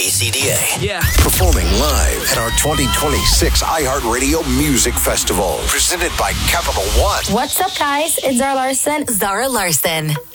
KCDA. Yeah. Performing live at our 2026 iHeartRadio Music Festival. Presented by Capital One. What's up, guys? It's Zara Larson. Zara Larson.